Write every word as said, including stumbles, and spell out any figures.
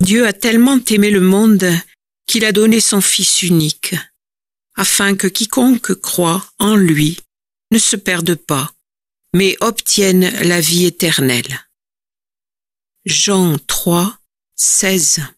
Dieu a tellement aimé le monde qu'il a donné son Fils unique, afin que quiconque croit en lui ne se perde pas, mais obtienne la vie éternelle. Jean trois, seize.